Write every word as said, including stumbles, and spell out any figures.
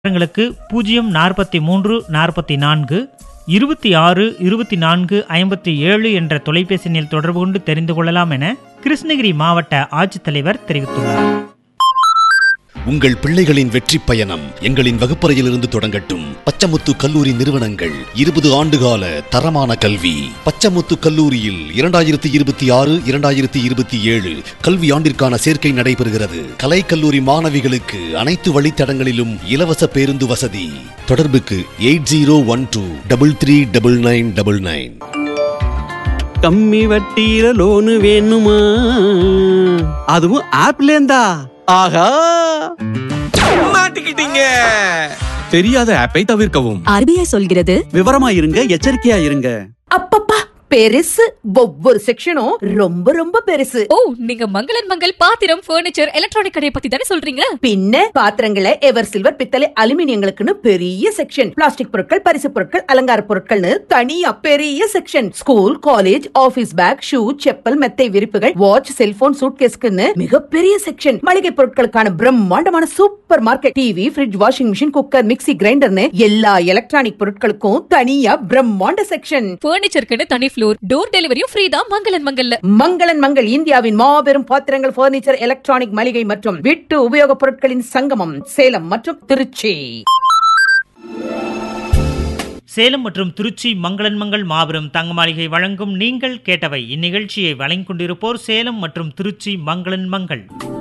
விவரங்களுக்கு பூஜ்ஜியம் நாற்பத்தி மூன்று நாற்பத்தி நான்கு இருபத்தி ஆறு இருபத்தி நான்கு ஐம்பத்தி ஏழு என்ற தொலைபேசி எண்ணில் தொடர்பு கொண்டு தெரிந்து கொள்ளலாம் என கிருஷ்ணகிரி மாவட்ட ஆட்சித்தலைவர் தெரிவித்துள்ளார். உங்கள் பிள்ளைகளின் வெற்றி பயணம் எங்களின் வகுப்பறையிலிருந்து தொடங்கட்டும். பச்சமுத்து கல்லூரி நிறுவனங்கள் இருபது ஆண்டுகால தரமான கல்வி. பச்சமுத்து கல்லூரியில் இரண்டாயிரத்தி இருபத்தி ஆறு இரண்டாயிரத்தி இருபத்தி ஏழு கல்வி ஆண்டிற்கான சேர்க்கை நடைபெறுகிறது. கலை கல்லூரி மாணவிகளுக்கு அனைத்து வழித்தடங்களிலும் இலவச பேருந்து வசதி. தொடர்புக்கு eight zero one two double three double nine double nine. கம்மி வட்டியில லோனு வேணுமா? அதுவும் ஆப்லேந்தா? ஆஹா, மாட்டிக்கிட்டீங்க. தெரியாத ஆப்பை தவிர்க்கவும். ஆர்பிஐ சொல்கிறது விவரமா இருங்க, எச்சரிக்கையா இருங்க. அப்பப்பா, பெருசு. ஒவ்வொரு செக்ஷனும் ரொம்ப ரொம்ப பெருசு. ஓ, நீங்க மங்களன் மங்கள் பாத்திரம், பர்னிச்சர், எலக்ட்ரானிக் கடையை பத்தி தானே சொல்றீங்க? பின்ன பாத்திரங்களை எவர் சில்வர், பித்தளை, அலுமினியங்களுக்குன்னு பெரிய செக்ஷன். பிளாஸ்டிக் பொருட்கள், பரிசு பொருட்கள், அலங்கார பொருட்கள்னு தனியா பெரிய section. School, college, office back, shoe, chappal, மெத்தை விரிப்புகள், வாட்ச், செல்போன், சூட்கேஸ்க்குன்னு மிகப்பெரிய செக்ஷன். மளிகை பொருட்களுக்கான பிரம்மாண்டமான super market. TV, fridge, washing machine, cooker, mixie, கிரைண்டர்னு எல்லா எலக்ட்ரானிக் பொருட்களுக்கும் தனியா பிரம்மாண்ட செக்ஷன். பர்னிச்சருக்குன்னு தனி ஃப்ளோர். டோர் டெலிவரியும் ஃப்ரீ தான் மங்களன் மங்கல்ல. மங்களன் மங்கள் இந்தியாவின் மாபெரும் பாத்திரங்கள், பர்னிச்சர், எலக்ட்ரானிக், மளிகை மற்றும் வீட்டு உபயோகப் பொருட்களின் சங்கமம். சேலம் மற்றும் திருச்சி. சேலம் மற்றும் திருச்சி மங்களன் மங்கள் மாபெரும் தங்க மாளிகை வழங்கும் நீங்கள் கேட்டவை. இந்நிகழ்ச்சியை வழங்கிக் கொண்டிருப்போர் சேலம் மற்றும் திருச்சி மங்களன் மங்கள்.